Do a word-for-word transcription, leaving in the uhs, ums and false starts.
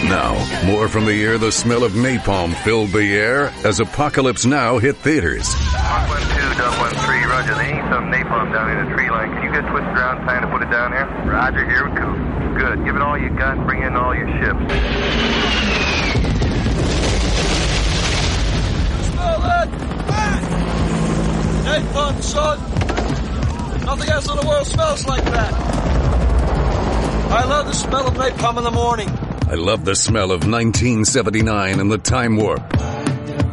now, more from the year the smell of napalm filled the air as Apocalypse Now hit theaters. one one two, Dub one three, roger. They need some napalm down in the tree line. Can you get twisted around time to put it down here? Roger, here we go. Good. Give it all you got and bring in all your ships. Smell that? Napalm, son. Nothing else in the world smells like that. I love the smell of napalm in the morning. I love the smell of nineteen seventy-nine and the Time Warp.